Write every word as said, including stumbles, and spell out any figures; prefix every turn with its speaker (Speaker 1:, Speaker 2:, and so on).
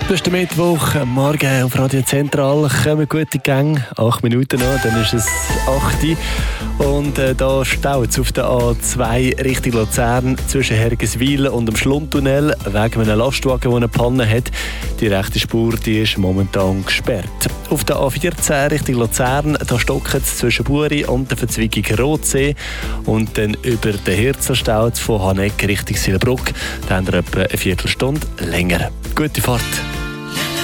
Speaker 1: Das ist der Mittwoch, morgen auf Radio Zentral kommen gute Gänge, acht Minuten noch, dann ist es acht Uhr und äh, da staut es auf der A zwei Richtung Luzern zwischen Hergeswil und dem Schlundtunnel wegen einem Lastwagen, der eine Panne hat. Die rechte Spur die ist momentan gesperrt. Auf der A vierzehn Richtung Luzern, da stockt es zwischen Buri und der Verzweigung Rotsee und dann über den Hirzel staut es von Haneck Richtung Silbruck, da haben wir etwa eine Viertelstunde länger. Gute Fahrt!